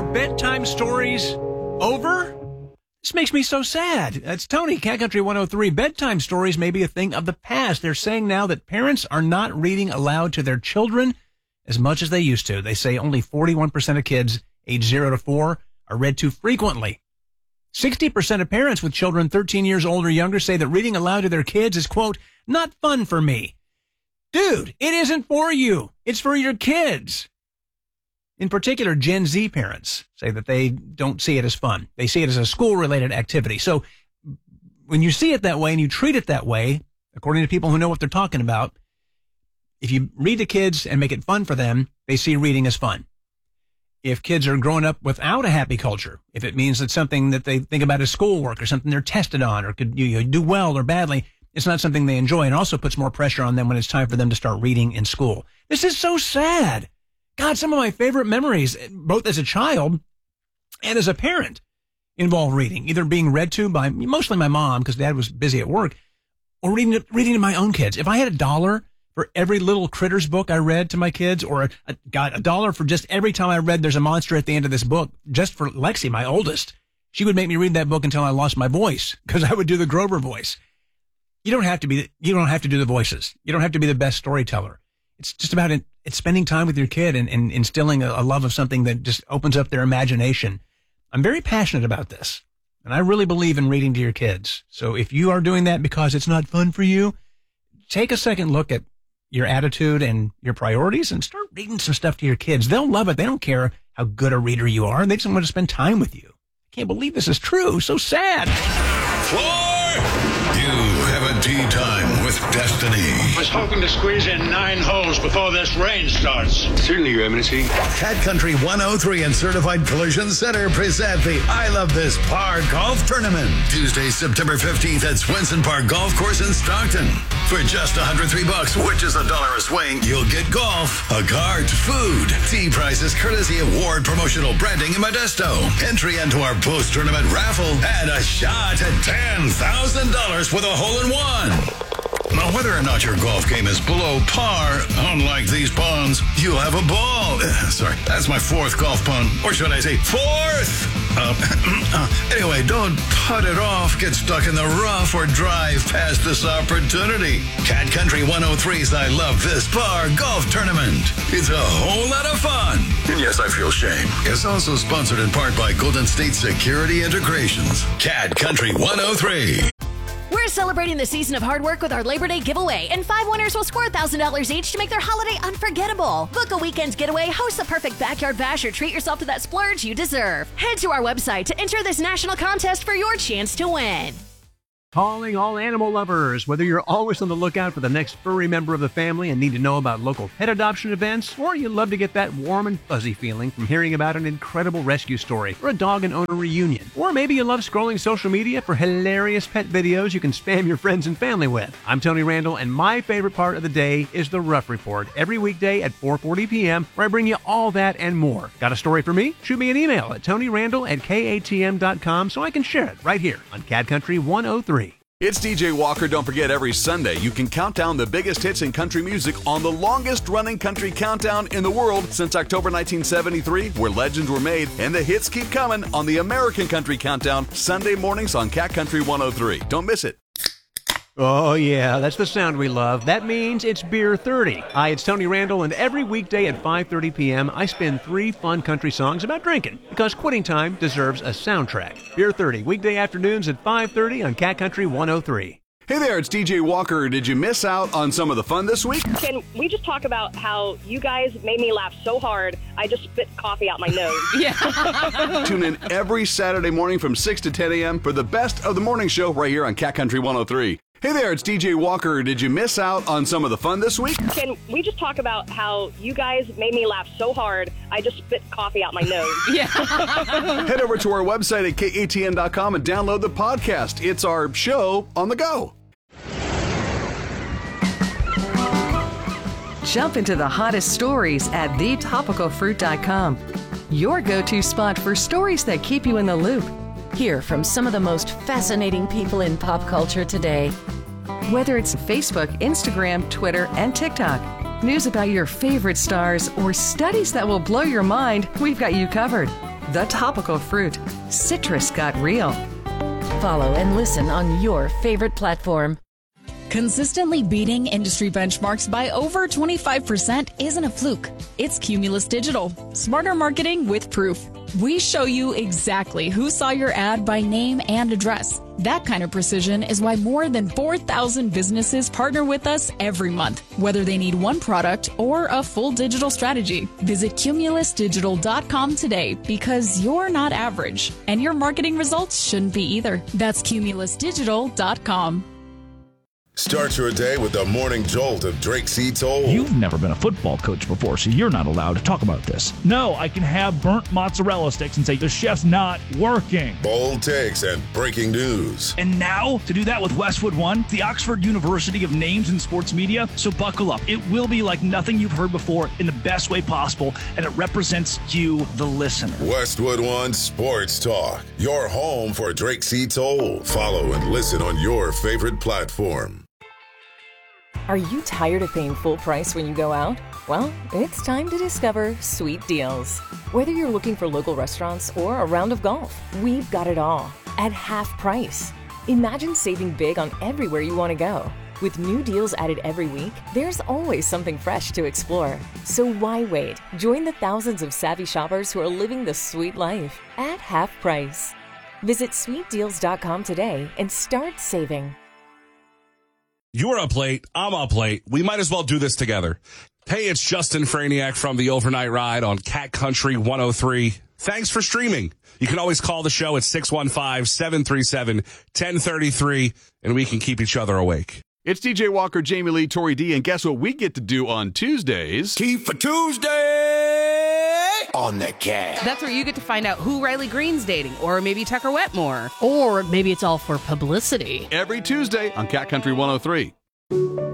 bedtime stories over? This makes me so sad. It's Tony, Cat Country 103. Bedtime stories may be a thing of the past. They're saying now that parents are not reading aloud to their children as much as they used to. They say only 41% of kids age 0 to 4 are read to frequently. 60% of parents with children 13 years old or younger say that reading aloud to their kids is, quote, not fun for me. Dude, it isn't for you. It's for your kids. In particular, Gen Z parents say that they don't see it as fun. They see it as a school-related activity. So when you see it that way and you treat it that way, according to people who know what they're talking about, if you read to kids and make it fun for them, they see reading as fun. If kids are growing up without a happy culture, if it means it's something that they think about as schoolwork or something they're tested on or could do well or badly, it's not something they enjoy, and also puts more pressure on them when it's time for them to start reading in school. This is so sad. God, some of my favorite memories, both as a child and as a parent, involve reading, either being read to by mostly my mom because Dad was busy at work, or reading to my own kids. If I had $1 for every little Critters book I read to my kids, or $1 for just every time I read There's a Monster at the End of This Book, just for Lexi, my oldest, she would make me read that book until I lost my voice because I would do the Grover voice. You don't have to do the voices. You don't have to be the best storyteller. It's just about it's spending time with your kid and instilling a love of something that just opens up their imagination. I'm very passionate about this, and I really believe in reading to your kids. So if you are doing that because it's not fun for you, take a second look at your attitude and your priorities and start reading some stuff to your kids. They'll love it. They don't care how good a reader you are. They just want to spend time with you. I can't believe this is true. So sad. You have a tea time with Destiny. I was hoping to squeeze in 9 holes before this rain starts. Certainly, Your Eminency. Cat Country 103 and Certified Collision Center present the I Love This Par Golf Tournament. Tuesday, September 15th at Swenson Park Golf Course in Stockton. For just $103, which is $1 a swing, you'll get golf, a cart, food, tea prices courtesy of Ward Promotional Branding in Modesto. Entry into our post-tournament raffle and a shot at $10,000 with a hole-in-one. Now, whether or not your golf game is below par, unlike these ponds, you'll have a ball. Sorry, that's my 4th golf pun. Or should I say 4th? Anyway, don't putt it off, get stuck in the rough, or drive past this opportunity. Cat Country 103's I Love This Par Golf Tournament. It's a whole lot of fun. And yes, I feel shame. It's also sponsored in part by Golden State Security Integrations. Cat Country 103. We're celebrating the season of hard work with our Labor Day giveaway, and 5 winners will score $1,000 each to make their holiday unforgettable. Book a weekend's getaway, host the perfect backyard bash, or treat yourself to that splurge you deserve. Head to our website to enter this national contest for your chance to win. Calling all animal lovers. Whether you're always on the lookout for the next furry member of the family and need to know about local pet adoption events, or you love to get that warm and fuzzy feeling from hearing about an incredible rescue story or a dog and owner reunion, or maybe you love scrolling social media for hilarious pet videos you can spam your friends and family with. I'm Tony Randall, and my favorite part of the day is the Rough Report, every weekday at 4:40 p.m., where I bring you all that and more. Got a story for me? Shoot me an email at tonyrandall@katm.com so I can share it right here on Cat Country 103. It's DJ Walker. Don't forget, every Sunday you can count down the biggest hits in country music on the longest-running country countdown in the world since October 1973, where legends were made, and the hits keep coming on the American Country Countdown, Sunday mornings on Cat Country 103. Don't miss it. Oh, yeah, that's the sound we love. That means it's Beer 30. Hi, it's Tony Randall, and every weekday at 5:30 p.m., I spin 3 fun country songs about drinking, because quitting time deserves a soundtrack. Beer 30, weekday afternoons at 5:30 on Cat Country 103. Hey there, it's DJ Walker. Did you miss out on some of the fun this week? Can we just talk about how you guys made me laugh so hard, I just spit coffee out my nose? Yeah. Tune in every Saturday morning from 6 to 10 a.m. for the best of the morning show right here on Cat Country 103. Hey there, it's DJ Walker. Did you miss out on some of the fun this week? Can we just talk about how you guys made me laugh so hard, I just spit coffee out my nose? Yeah. Head over to our website at katn.com and download the podcast. It's our show on the go. Jump into the hottest stories at thetopicalfruit.com. Your go-to spot for stories that keep you in the loop. Hear from some of the most fascinating people in pop culture today. Whether it's Facebook, Instagram, Twitter, and TikTok, news about your favorite stars, or studies that will blow your mind, we've got you covered. The Topical Fruit. Citrus got real. Follow and listen on your favorite platform. Consistently beating industry benchmarks by over 25% isn't a fluke. It's Cumulus Digital. Smarter marketing with proof. We show you exactly who saw your ad by name and address. That kind of precision is why more than 4,000 businesses partner with us every month, whether they need one product or a full digital strategy. Visit cumulusdigital.com today because you're not average, and your marketing results shouldn't be either. That's cumulusdigital.com. Start your day with the morning jolt of Drake C. Toll. You've never been a football coach before, so you're not allowed to talk about this. No, I can have burnt mozzarella sticks and say the chef's not working. Bold takes and breaking news. And now, to do that with Westwood One, the Oxford University of Names in Sports Media. So buckle up. It will be like nothing you've heard before in the best way possible, and it represents you, the listener. Westwood One Sports Talk. Your home for Drake C. Toll. Follow and listen on your favorite platform. Are you tired of paying full price when you go out? Well, it's time to discover Sweet Deals. Whether you're looking for local restaurants or a round of golf, we've got it all at half price. Imagine saving big on everywhere you want to go. With new deals added every week, there's always something fresh to explore. So why wait? Join the thousands of savvy shoppers who are living the sweet life at half price. Visit sweetdeals.com today and start saving. You're up late. I'm up late. We might as well do this together. Hey, it's Justin Franiak from the Overnight Ride on Cat Country 103. Thanks for streaming. You can always call the show at 615-737-1033, and we can keep each other awake. It's DJ Walker, Jamie Lee, Tori D, and guess what we get to do on Tuesdays? Keep for Tuesday on the Cat. That's where you get to find out who Riley Green's dating, or maybe Tucker Wetmore. Or maybe it's all for publicity. Every Tuesday on Cat Country 103.